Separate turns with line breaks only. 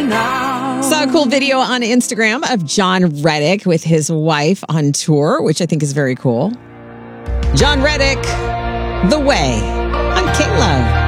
now.
Saw a cool video on Instagram of John Reddick with his wife on tour, which I think is very cool. John Reddick, The Way on K-Love.